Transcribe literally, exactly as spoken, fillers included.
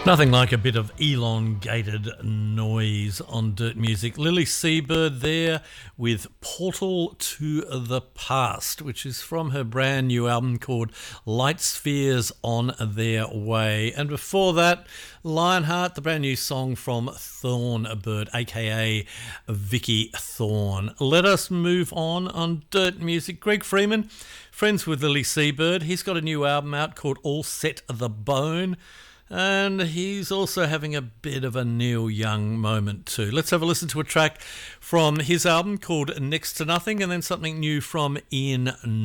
Nothing like a bit of elongated noise on Dirt Music. Lily Seabird there with Portal to the Past, which is from her brand new album called Light Spheres on Their Way. And before that, Lionheart, the brand new song from Thornbird, aka Vicky Thorn. Let us move on on Dirt Music. Greg Freeman, friends with Lily Seabird. He's got a new album out called All Set the Bone. And he's also having a bit of a Neil Young moment too. Let's have a listen to a track from his album called Next to Nothing, and then something new from Ian